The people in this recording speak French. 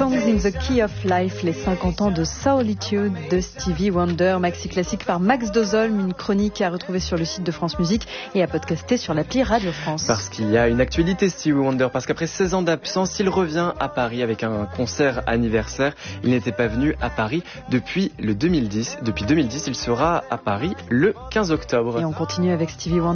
Songs in the Key of Life, les 50 ans de Solitude de Stevie Wonder, maxi classique par Max Dozolm, une chronique à retrouver sur le site de France Musique et à podcaster sur l'appli Radio France. Parce qu'il y a une actualité Stevie Wonder, parce qu'après 16 ans d'absence, il revient à Paris avec un concert anniversaire. Il n'était pas venu à Paris depuis 2010. Depuis 2010, il sera à Paris le 15 octobre. Et on continue avec Stevie Wonder.